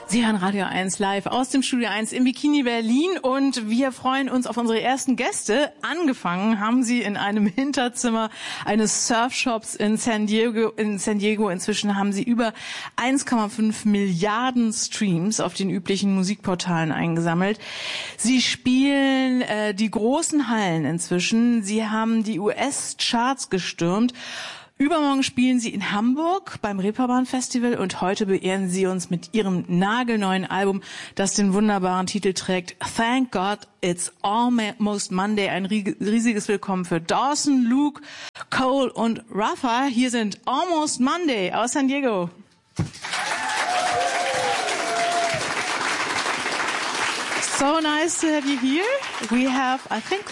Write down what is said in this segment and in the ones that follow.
Sie hören Radio 1 live aus dem Studio 1 im Bikini Berlin und wir freuen uns auf unsere ersten Gäste. Angefangen haben sie in einem Hinterzimmer eines Surfshops in San Diego. Inzwischen haben sie über 1,5 Milliarden Streams auf den üblichen Musikportalen eingesammelt. Sie spielen die großen Hallen inzwischen. Sie haben die US-Charts gestürmt. Übermorgen spielen sie in Hamburg beim Reeperbahn Festival und heute beehren sie uns mit ihrem nagelneuen Album, das den wunderbaren Titel trägt, Thank God It's Almost Monday. Ein riesiges Willkommen für Dawson, Luke, Cole und Rafa. Hier sind Almost Monday aus San Diego. So nice to have you here. We have, I think,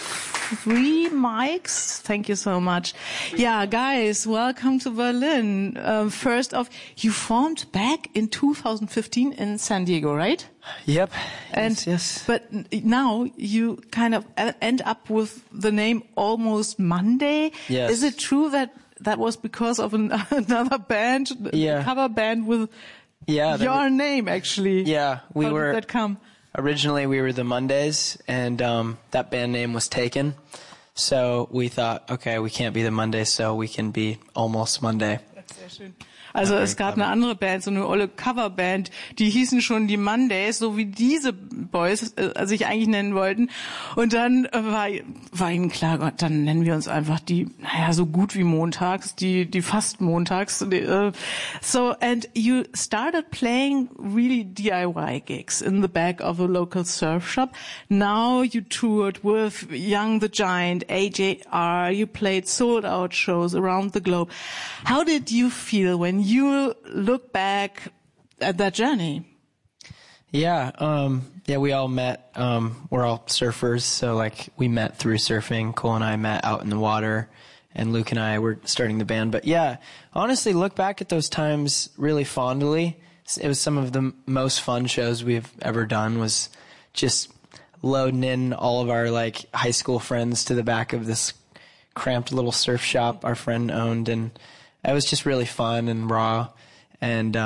3 mics. Thank you so much. Yeah, guys, welcome to Berlin. First off, you formed back in 2015 in San Diego, right? Yep. And yes. But now you kind of end up with the name Almost Monday. Yes. Is it true that was because of another band, cover band with your name actually? Yeah, How did that come? Originally, we were the Mondays, and that band name was taken. So we thought, okay, we can't be the Mondays, so we can be Almost Monday. Sehr schön. Also es gab eine andere Band, so eine olle Coverband, die hießen schon die Mondays, so wie diese Boys sich eigentlich nennen wollten. Und dann war ihnen klar, Gott, dann nennen wir uns einfach die, so gut wie montags, die fast montags. So, and you started playing really DIY gigs in the back of a local surf shop. Now you toured with Young the Giant, AJR, you played sold out shows around the globe. How did you feel when you look back at that journey? Yeah, we all met, we're all surfers, so like we met through surfing. Cole and I met out in the water, and Luke and I were starting the band. But yeah, honestly, look back at those times really fondly. It was some of the most fun shows we've ever done, was just loading in all of our like high school friends to the back of this cramped little surf shop our friend owned, and it was just really fun and raw, and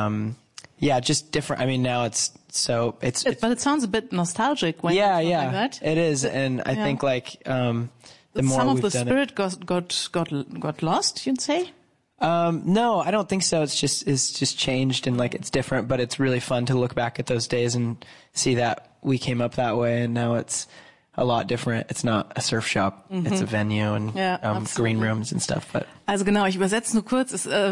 just different. I mean, now it's but it sounds a bit nostalgic when like that. It is, and I think like the more some we've of the done spirit got lost, you'd say. No, I don't think so. It's just changed, and like it's different. But it's really fun to look back at those days and see that we came up that way, and now it's a lot different. It's not a surf shop. It's a venue and green rooms and stuff. But also genau, ich übersetze nur kurz.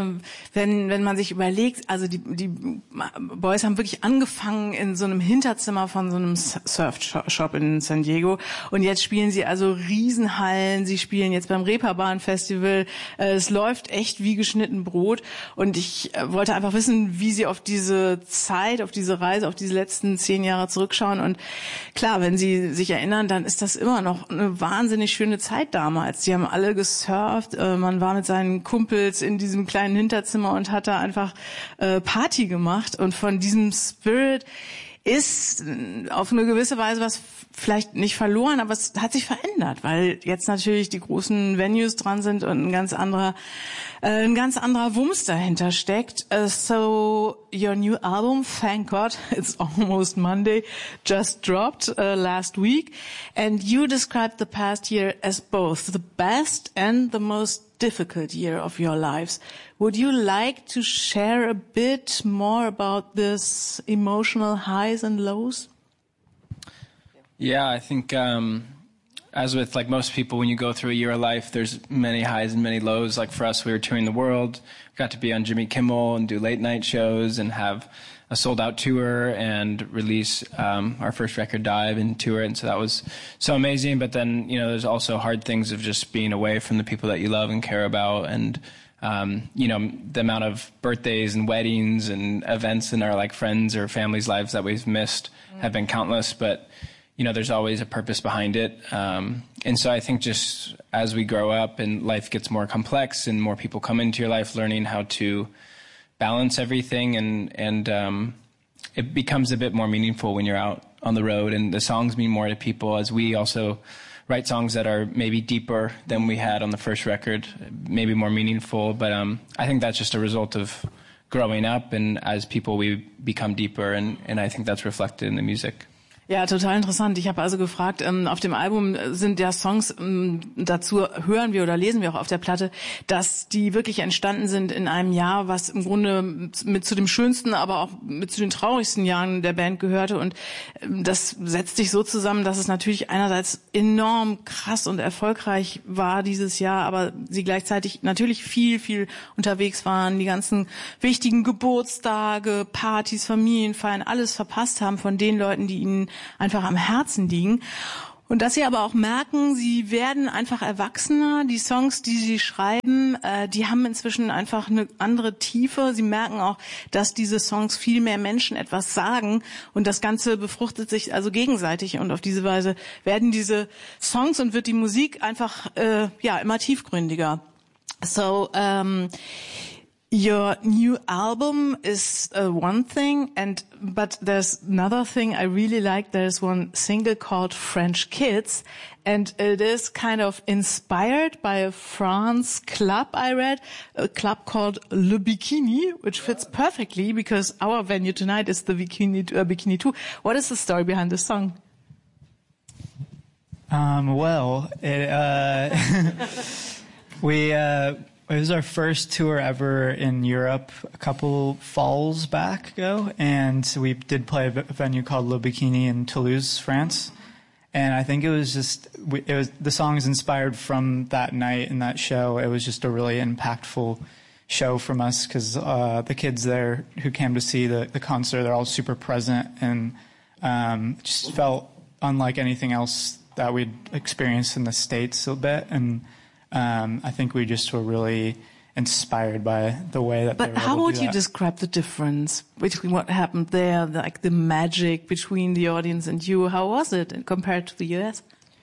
Wenn man sich überlegt, also die Boys haben wirklich angefangen in so einem Hinterzimmer von so einem Surf-Shop in San Diego und jetzt spielen sie also Riesenhallen. Sie spielen jetzt beim Reeperbahn Festival. Es läuft echt wie geschnitten Brot und ich wollte einfach wissen, wie sie auf diese Zeit, auf diese Reise, auf diese letzten 10 Jahre zurückschauen und klar, wenn sie sich erinnern, dann ist das immer noch eine wahnsinnig schöne Zeit damals. Die haben alle gesurft, man war mit seinen Kumpels in diesem kleinen Hinterzimmer und hat da einfach Party gemacht. Und von diesem Spirit ist auf eine gewisse Weise was vielleicht nicht verloren, aber es hat sich verändert, weil jetzt natürlich die großen Venues dran sind und ein ganz anderer Wumms dahinter steckt. So your new album, Thank God It's Almost Monday, just dropped last week, and you described the past year as both the best and the most difficult year of your lives. Would you like to share a bit more about this emotional highs and lows? Yeah, I think as with like most people, when you go through a year of life, there's many highs and many lows. Like for us, we were touring the world, got to be on Jimmy Kimmel and do late night shows and have a sold out tour and release our first record, Dive, and tour. And so that was so amazing. But then, there's also hard things of just being away from the people that you love and care about. And, the amount of birthdays and weddings and events in our like friends or families' lives that we've missed have been countless. But, there's always a purpose behind it. And so I think just as we grow up and life gets more complex and more people come into your life, learning how to balance everything and it becomes a bit more meaningful when you're out on the road and the songs mean more to people, as we also write songs that are maybe deeper than we had on the first record, maybe more meaningful. But I think that's just a result of growing up, and as people we become deeper, and I think that's reflected in the music. Ja, total interessant. Ich habe also gefragt, auf dem Album sind ja Songs, dazu hören wir oder lesen wir auch auf der Platte, dass die wirklich entstanden sind in einem Jahr, was im Grunde mit zu dem schönsten, aber auch mit zu den traurigsten Jahren der Band gehörte. Und das setzt sich so zusammen, dass es natürlich einerseits enorm krass und erfolgreich war dieses Jahr, aber sie gleichzeitig natürlich viel, viel unterwegs waren, die ganzen wichtigen Geburtstage, Partys, Familienfeiern, alles verpasst haben von den Leuten, die ihnen einfach am Herzen liegen. Und dass sie aber auch merken, sie werden einfach erwachsener. Die Songs, die sie schreiben, die haben inzwischen einfach eine andere Tiefe. Sie merken auch, dass diese Songs viel mehr Menschen etwas sagen. Und das Ganze befruchtet sich also gegenseitig. Und auf diese Weise werden diese Songs und wird die Musik einfach immer tiefgründiger. So, your new album is one thing, but there's another thing I really like. There's one single called French Kids, and it is kind of inspired by a France club I read, a club called Le Bikini, which fits perfectly because our venue tonight is the Bikini 2. What is the story behind the song? It was our first tour ever in Europe a couple falls back ago, and we did play a venue called Le Bikini in Toulouse, France. And I think it was the song is inspired from that night and that show. It was just a really impactful show from us because the kids there who came to see the concert, they're all super present and just felt unlike anything else that we'd experienced in the States a bit. And I think we just were really inspired by the way that they were able to do that. But how would you describe the difference between what happened there, like the magic between the audience and you? How was it compared to the US?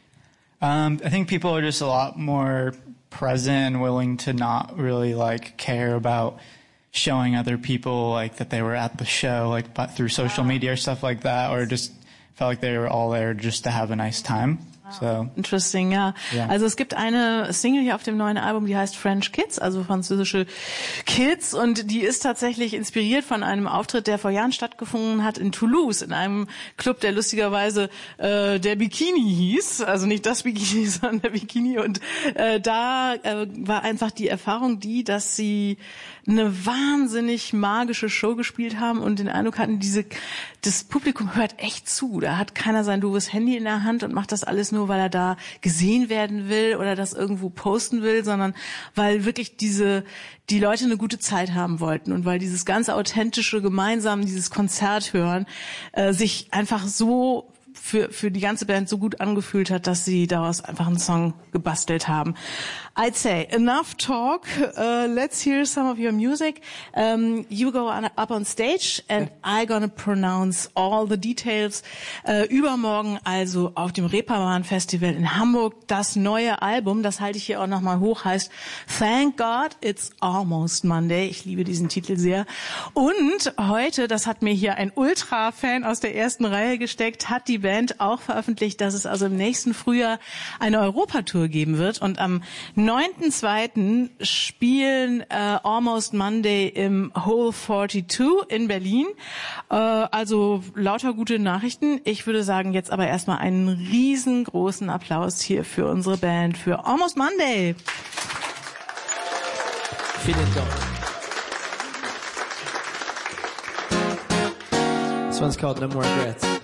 I think people are just a lot more present and willing to not really like care about showing other people like that they were at the show, like but through social media or stuff like that, or just felt like they were all there just to have a nice time. So. Interesting, ja. Yeah. Also es gibt eine Single hier auf dem neuen Album, die heißt French Kids, also französische Kids, und die ist tatsächlich inspiriert von einem Auftritt, der vor Jahren stattgefunden hat in Toulouse, in einem Club, der lustigerweise der Bikini hieß, also nicht das Bikini, sondern der Bikini, und da war einfach die Erfahrung dass sie eine wahnsinnig magische Show gespielt haben und den Eindruck hatten, das Publikum hört echt zu. Da hat keiner sein doofes Handy in der Hand und macht das alles nur, weil er da gesehen werden will oder das irgendwo posten will, sondern weil wirklich die Leute eine gute Zeit haben wollten und weil dieses ganz authentische gemeinsam dieses Konzert hören sich einfach so für die ganze Band so gut angefühlt hat, dass sie daraus einfach einen Song gebastelt haben. I'd say enough talk. Let's hear some of your music. You go up on stage and I'm gonna pronounce all the details. Übermorgen also auf dem Reeperbahn Festival in Hamburg das neue Album, das halte ich hier auch nochmal hoch, heißt Thank God It's Almost Monday. Ich liebe diesen Titel sehr. Und heute, das hat mir hier ein Ultra-Fan aus der ersten Reihe gesteckt, hat die Band auch veröffentlicht, dass es also im nächsten Frühjahr eine Europatour geben wird. Und am 9.2. spielen Almost Monday im Hole 42 in Berlin. Also lauter gute Nachrichten. Ich würde sagen, jetzt aber erstmal einen riesengroßen Applaus hier für unsere Band, für Almost Monday. Vielen Dank. This one's called No More Regrets.